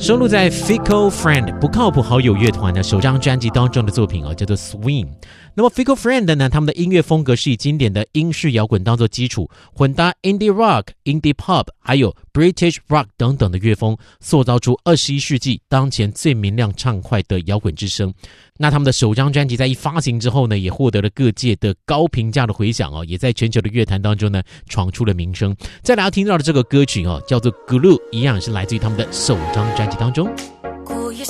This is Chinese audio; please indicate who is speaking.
Speaker 1: 收录在 Fickle Friend 不靠谱好友乐团的首张专辑当中的作品叫做 Swing。 那么 Fickle Friend 呢，他们的音乐风格是以经典的英式摇滚当作基础，混搭 Indie Rock、Indie Pop 还有 British Rock 等等的乐风，塑造出21世纪当前最明亮畅快的摇滚之声。那他们的首张专辑在一发行之后呢，也获得了各界的高评价的回响也在全球的乐坛当中呢闯出了名声。再来要听到的这个歌曲叫做 Glue， 一样是来自于他们的首张专辑当中。